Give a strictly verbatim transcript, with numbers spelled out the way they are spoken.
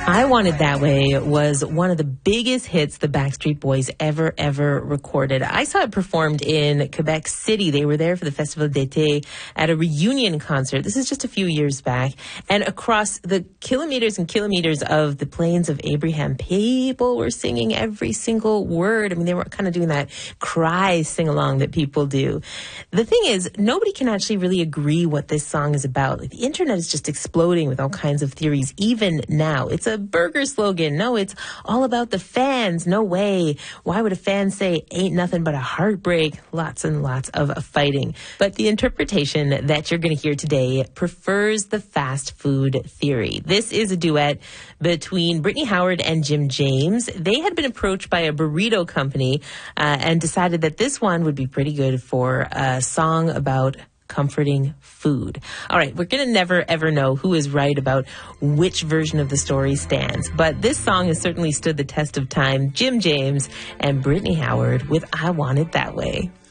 I Want It That Way was one of the biggest hits the Backstreet Boys ever, ever recorded. I saw it performed in Quebec City. They were there for the Festival d'été at a reunion concert. This is just a few years back. And across the kilometers and kilometers of the Plains of Abraham, people were singing every single word. I mean, they were kind of doing that cry sing-along that people do. The thing is, nobody can actually really agree what this song is about. Like, the internet is just exploding with all kinds of theories, even now. It's a burger slogan. No, it's all about the fans. No way. Why would a fan say ain't nothing but a heartbreak? Lots and lots of fighting. But the interpretation that you're going to hear today prefers the fast food theory. This is a duet between Brittany Howard and Jim James. They had been approached by a burrito company uh, and decided that this one would be pretty good for a song about comforting food. All right, we're going to never, ever know who is right about which version of the story stands, but this song has certainly stood the test of time. Jim James and Brittany Howard with I Want It That Way.